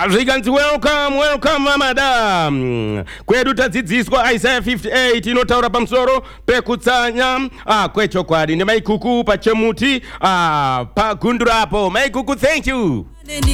Africans, welcome madam. Kwedu tadzidziswa Isaiah 58 inotaura pamusoro pekutsanya kwechokwadi nemaikuku pachemuti pagundurapo. Maikuku, thank you.